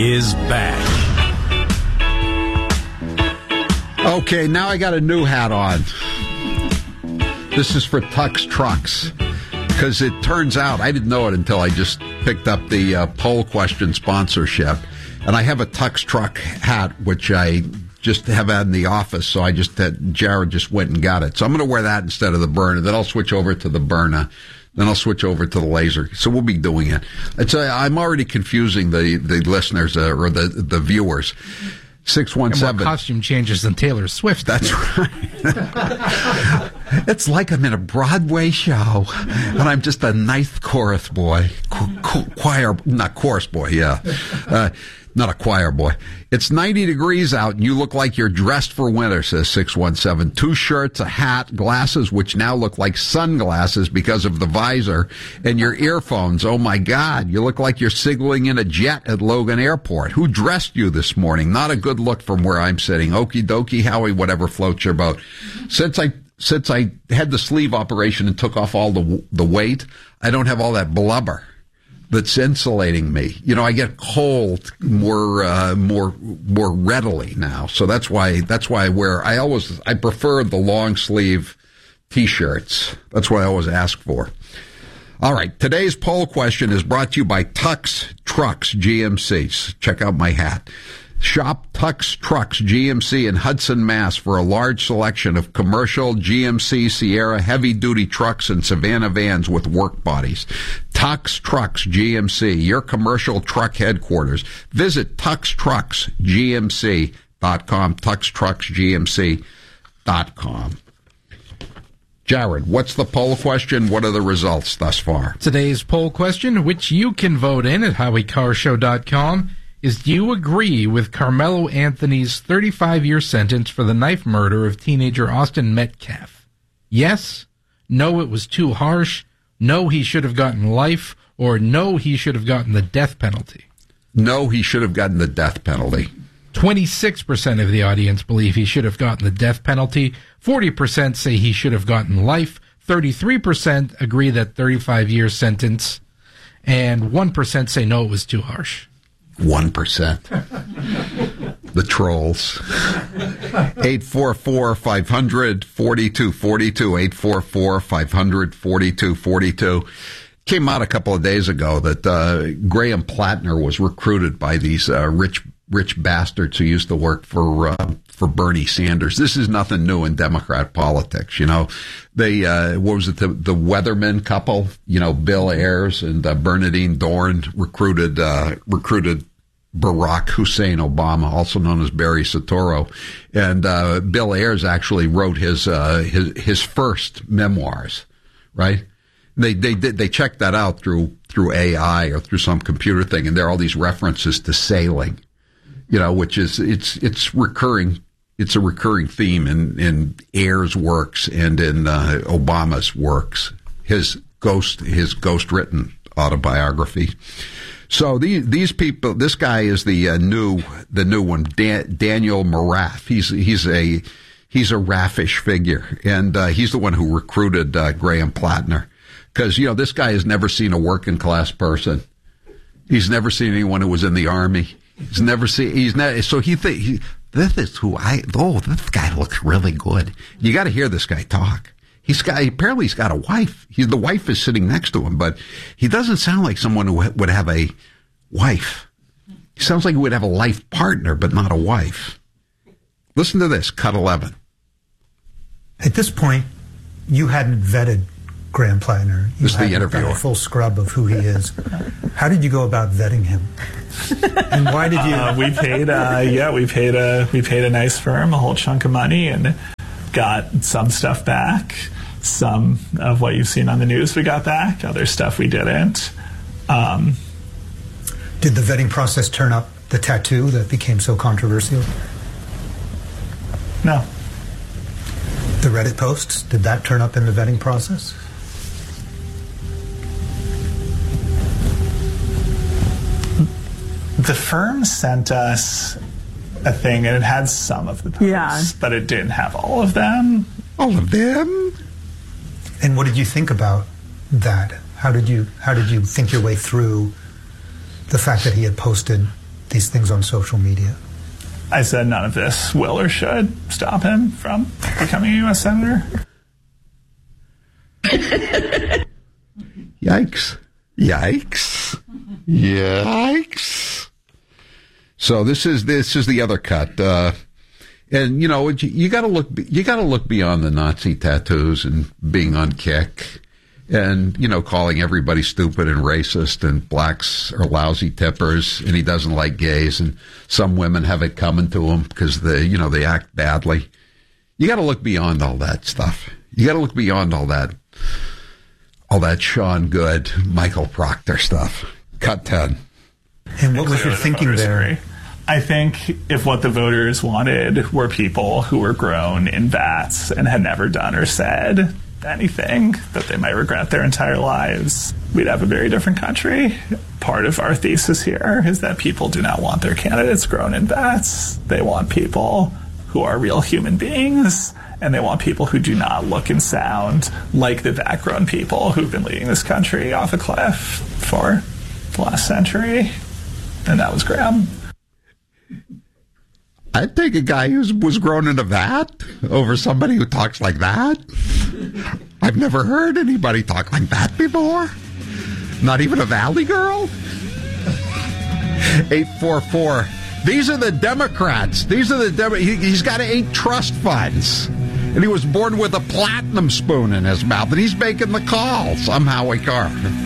is back. Okay, now I got a new hat on. This is for Tux Trucks. Because it turns out, I didn't know it until I just picked up the poll question sponsorship. And I have a Tux Truck hat, which I just have had in the office. So Jared just went and got it. So I'm going to wear that instead of the Byrna. Then I'll switch over to the Byrna. Then I'll switch over to the Laser. So we'll be doing it. I'm already confusing the listeners or the viewers. 617. More costume changes than Taylor Swift. That's right. It's like I'm in a Broadway show, and I'm just a ninth chorus boy. Choir, not chorus boy, yeah. Not a choir boy. It's 90 degrees out, and you look like you're dressed for winter, says 617. 2 shirts, a hat, glasses, which now look like sunglasses because of the visor, and your earphones. Oh, my God. You look like you're signaling in a jet at Logan Airport. Who dressed you this morning? Not a good look from where I'm sitting. Okie dokie, Howie, whatever floats your boat. Since I had the sleeve operation and took off all the weight, I don't have all that blubber that's insulating me. You know, I get cold more readily now. So that's why I prefer the long sleeve t-shirts. That's what I always ask for. All right. Today's poll question is brought to you by Tux Trucks GMC. Check out my hat. Shop Tux Trucks GMC in Hudson, Mass. for a large selection of commercial GMC Sierra heavy-duty trucks and Savannah vans with work bodies. Tux Trucks GMC, your commercial truck headquarters. Visit TuxTrucksGMC.com, TuxTrucksGMC.com. Jared, what's the poll question? What are the results thus far? Today's poll question, which you can vote in at HowieCarShow.com, is do you agree with Carmelo Anthony's 35-year sentence for the knife murder of teenager Austin Metcalf? Yes, no, it was too harsh, no, he should have gotten life, or no, he should have gotten the death penalty? No, he should have gotten the death penalty. 26% of the audience believe he should have gotten the death penalty, 40% say he should have gotten life, 33% agree that 35-year sentence, and 1% say no, it was too harsh. 1%. The trolls. 844-500-4242. 844-500-4242. Came out a couple of days ago that Graham Plattner was recruited by these rich bastards who used to work for Bernie Sanders. This is nothing new in Democrat politics. You know, they what was it? The Weatherman couple. You know, Bill Ayers and Bernadine Dorn recruited Barack Hussein Obama, also known as Barry Soetoro, and Bill Ayers actually wrote his first memoirs. Right? They checked that out through AI or through some computer thing, and there are all these references to sailing. You know, which is it's recurring. It's a recurring theme in Ayers' works and in Obama's works. His ghost written autobiography. So these people, this guy is the new one, Daniel Marath. He's a raffish figure, and he's the one who recruited Graham Plattner, because you know this guy has never seen a working class person. He's never seen anyone who was in the army. This guy looks really good. You got to hear this guy talk. Apparently he's got a wife. The wife is sitting next to him, but he doesn't sound like someone who would have a wife. He sounds like he would have a life partner, but not a wife. Listen to this, cut 11. At this point, you hadn't vetted Graham Plattner. You this is the interviewer. Done a full scrub of who he is. How did you go about vetting him? And why did you? We paid a nice firm a whole chunk of money and got some stuff back. Some of what you've seen on the news we got back. Other stuff we didn't. Did the vetting process turn up the tattoo that became so controversial? No. The Reddit posts, did that turn up in the vetting process? The firm sent us a thing, and it had some of the posts, but it didn't have all of them. All of them? And what did you think about that? How did you think your way through the fact that he had posted these things on social media? I said none of this will or should stop him from becoming a U.S. Senator. Yikes. Yikes. Yikes. So this is the other cut. And, you know, you got to look beyond the Nazi tattoos and being on kick and, you know, calling everybody stupid and racist and blacks are lousy tippers and he doesn't like gays and some women have it coming to them because they act badly. You got to look beyond all that stuff. You got to look beyond all that Sean Good, Michael Proctor stuff. Cut 10. And what was your thinking there? Agree. I think if what the voters wanted were people who were grown in vats and had never done or said anything that they might regret their entire lives, we'd have a very different country. Part of our thesis here is that people do not want their candidates grown in vats. They want people who are real human beings, and they want people who do not look and sound like the vat-grown people who've been leading this country off a cliff for the last century. And that was Graham. I'd take a guy who was grown in a vat over somebody who talks like that. I've never heard anybody talk like that before. Not even a Valley girl. 844. These are the Democrats. He's got 8 trust funds. And he was born with a platinum spoon in his mouth. And he's making the calls. I'm Howie Carr. Oh,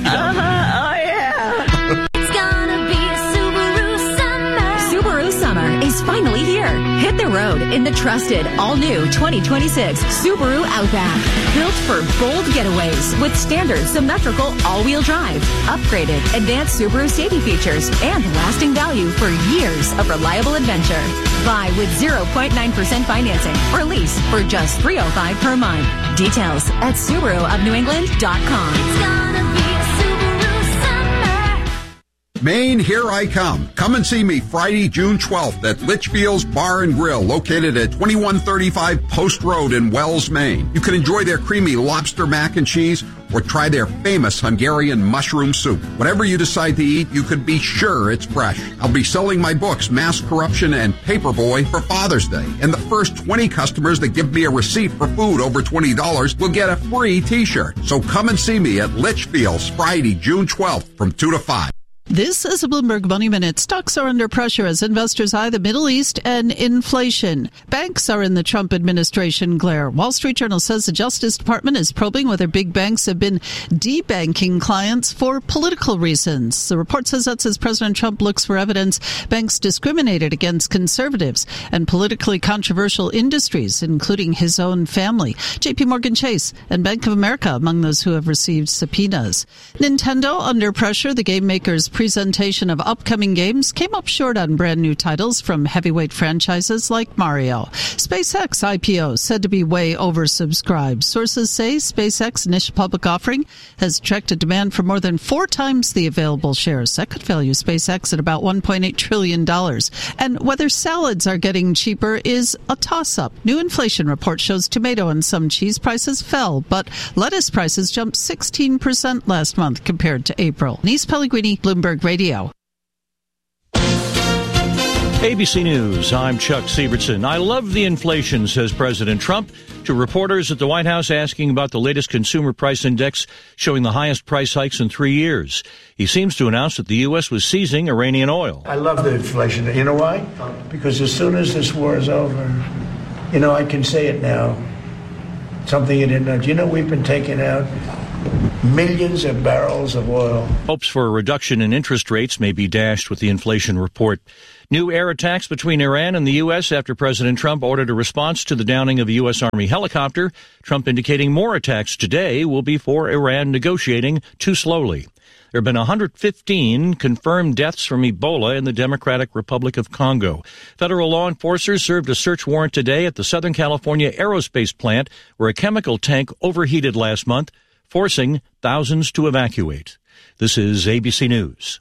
yeah. It's gonna be a Subaru summer. Subaru summer is finally here. Hit the road in the trusted, all-new 2026 Subaru Outback. Built for bold getaways with standard symmetrical all-wheel drive, upgraded advanced Subaru safety features, and lasting value for years of reliable adventure. Buy with 0.9% financing or lease for just $305 per month. Details at SubaruofNewEngland.com. It's gonna be a Subaru summer. Maine, here I come. Come and see me Friday, June 12th at Litchfield's Bar and Grill, located at 2135 Post Road in Wells, Maine. You can enjoy their creamy lobster mac and cheese or try their famous Hungarian mushroom soup. Whatever you decide to eat, you can be sure it's fresh. I'll be selling my books, Mass Corruption and Paperboy, for Father's Day. And the first 20 customers that give me a receipt for food over $20 will get a free t-shirt. So come and see me at Litchfield's Friday, June 12th from 2 to 5. This is a Bloomberg Money Minute. Stocks are under pressure as investors eye the Middle East and inflation. Banks are in the Trump administration glare. Wall Street Journal says the Justice Department is probing whether big banks have been debanking clients for political reasons. The report says that's as President Trump looks for evidence banks discriminated against conservatives and politically controversial industries, including his own family. JP Morgan Chase and Bank of America among those who have received subpoenas. Nintendo under pressure. The game makers' presentation of upcoming games came up short on brand new titles from heavyweight franchises like Mario. SpaceX IPO said to be way oversubscribed. Sources say SpaceX initial public offering has attracted demand for more than 4 times the available shares. That could value SpaceX at about $1.8 trillion. And whether salads are getting cheaper is a toss-up. New inflation report shows tomato and some cheese prices fell, but lettuce prices jumped 16% last month compared to April. Denise Pellegrini, Bloomberg Radio. ABC News, I'm Chuck Sievertson. I love the inflation, says President Trump to reporters at the White House asking about the latest consumer price index showing the highest price hikes in 3 years. He seems to announce that the U.S. was seizing Iranian oil. I love the inflation. You know why? Because as soon as this war is over, I can say it now. Something you didn't know. We've been taking out millions of barrels of oil. Hopes for a reduction in interest rates may be dashed with the inflation report. New air attacks between Iran and the U.S. after President Trump ordered a response to the downing of a U.S. Army helicopter. Trump indicating more attacks today will be for Iran negotiating too slowly. There have been 115 confirmed deaths from Ebola in the Democratic Republic of Congo. Federal law enforcers served a search warrant today at the Southern California aerospace plant where a chemical tank overheated last month, forcing thousands to evacuate. This is ABC News.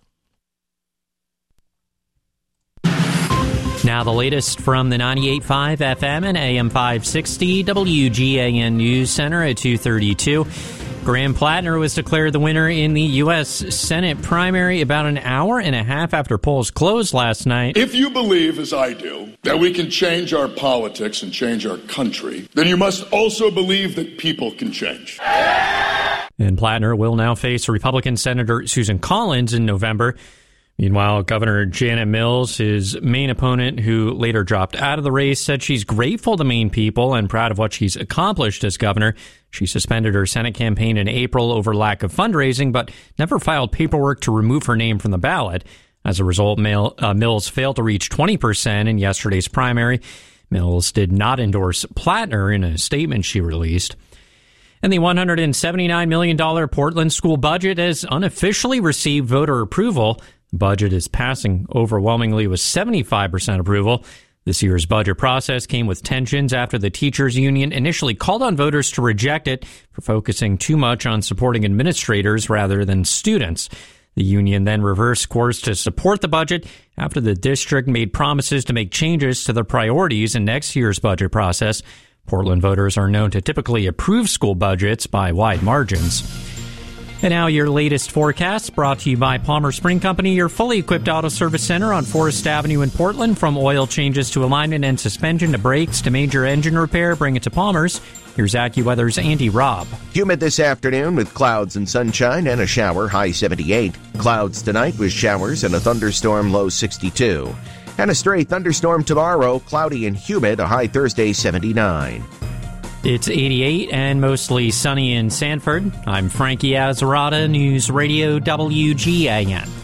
Now the latest from the 98.5 FM and AM 560 WGAN News Center at 2:32. Graham Plattner was declared the winner in the U.S. Senate primary about an hour and a half after polls closed last night. If you believe, as I do, that we can change our politics and change our country, then you must also believe that people can change. And Plattner will now face Republican Senator Susan Collins in November. Meanwhile, Governor Janet Mills, his main opponent, who later dropped out of the race, said she's grateful to Maine people and proud of what she's accomplished as governor. She suspended her Senate campaign in April over lack of fundraising, but never filed paperwork to remove her name from the ballot. As a result, Mills failed to reach 20% in yesterday's primary. Mills did not endorse Plattner in a statement she released. And the $179 million Portland school budget has unofficially received voter approval. The budget is passing overwhelmingly with 75% approval. This year's budget process came with tensions after the teachers union initially called on voters to reject it for focusing too much on supporting administrators rather than students. The union then reversed course to support the budget after the district made promises to make changes to the priorities in next year's budget process. Portland voters are known to typically approve school budgets by wide margins. And now your latest forecast, brought to you by Palmer Spring Company, your fully equipped auto service center on Forest Avenue in Portland. From oil changes to alignment and suspension to brakes to major engine repair, bring it to Palmer's. Here's AccuWeather's Andy Robb. Humid this afternoon with clouds and sunshine and a shower, high 78. Clouds tonight with showers and a thunderstorm, low 62. And a stray thunderstorm tomorrow, cloudy and humid, a high Thursday, 79. It's 88 and mostly sunny in Sanford. I'm Frankie Azarada, News Radio WGAN.